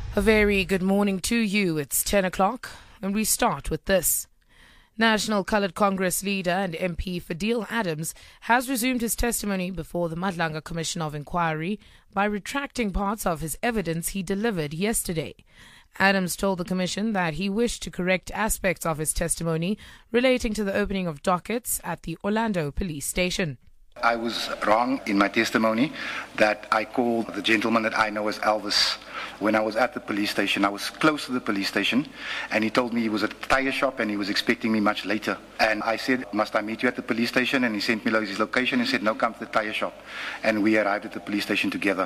A very good morning to you. It's 10 o'clock and we start with this. National Coloured Congress leader and MP Fadil Adams has resumed his testimony before the Madlanga Commission of Inquiry by retracting parts of his evidence he delivered yesterday. Adams told the commission that he wished to correct aspects of his testimony relating to the opening of dockets at the Orlando police station. I was wrong in my testimony that I called the gentleman that I know as Elvis when I was at the police station. I was close to the police station and he told me he was at a tire shop and he was expecting me much later. And I said, must I meet you at the police station? And he sent me his location and said, no, come to the tire shop. And we arrived at the police station together.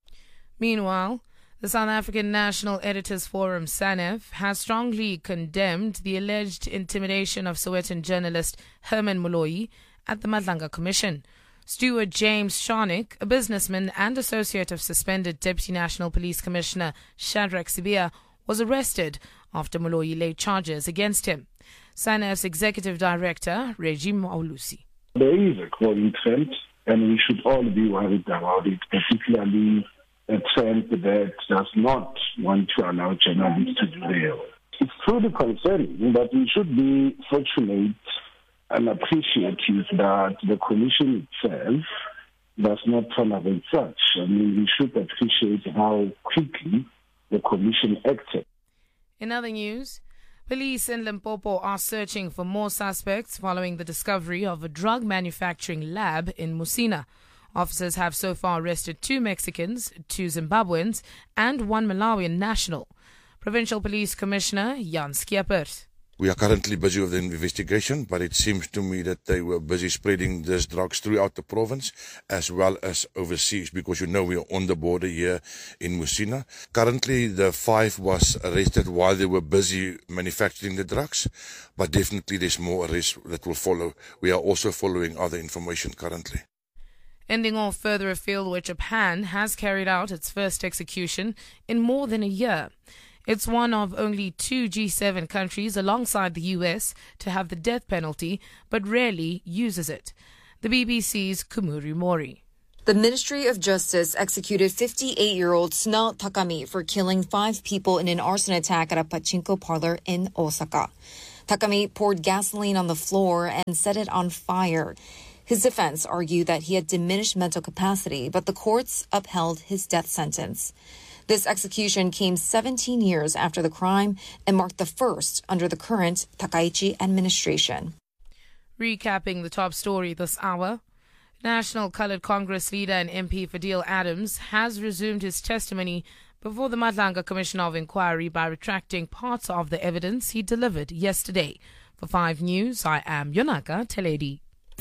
Meanwhile, the South African National Editors Forum, SANEF, has strongly condemned the alleged intimidation of Sowetan journalist Herman Moloi at the Madlanga Commission. Stewart James Sharnick, a businessman and associate of suspended Deputy National Police Commissioner Shadrack Sibia, was arrested after Moloi laid charges against him. SANEF's Executive Director, Reggie Maulusi. There is a growing trend, and we should all be worried about it, particularly a trend that does not want to allow journalists to do their work. It's truly concerning, but we should be fortunate and appreciative that the Commission itself does not tolerate such. I mean, we should appreciate how quickly the Commission acted. In other news, police in Limpopo are searching for more suspects following the discovery of a drug manufacturing lab in Musina. Officers have so far arrested 2 Mexicans, 2 Zimbabweans, and 1 Malawian national. Provincial Police Commissioner Jan Schiepert. We are currently busy with the investigation, but it seems to me that they were busy spreading these drugs throughout the province as well as overseas, because we are on the border here in Musina. Currently, the 5 was arrested while they were busy manufacturing the drugs, but definitely there's more arrests that will follow. We are also following other information currently. Ending off further afield, where Japan has carried out its first execution in more than a year. It's one of only 2 G7 countries alongside the US to have the death penalty, but rarely uses it. The BBC's Kumuri Mori. The Ministry of Justice executed 58-year-old Suna Takami for killing 5 people in an arson attack at a pachinko parlor in Osaka. Takami poured gasoline on the floor and set it on fire. His defense argued that he had diminished mental capacity, but the courts upheld his death sentence. This execution came 17 years after the crime and marked the first under the current Takaichi administration. Recapping the top story this hour, National Coloured Congress leader and MP Fadil Adams has resumed his testimony before the Madlanga Commission of Inquiry by retracting parts of the evidence he delivered yesterday. For 5 News, I am Yonaka Teledi.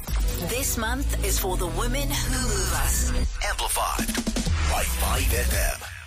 This month is for the women who move us. Amplified by 5FM.